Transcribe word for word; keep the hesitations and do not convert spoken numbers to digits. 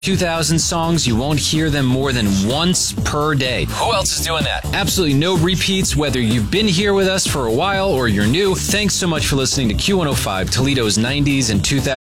two thousand songs, you won't hear them more than once per day. Who else is doing that? Absolutely no repeats, whether you've been here with us for a while or you're new. Thanks so much for listening to Q one oh five, Toledo's nineties and two thousands.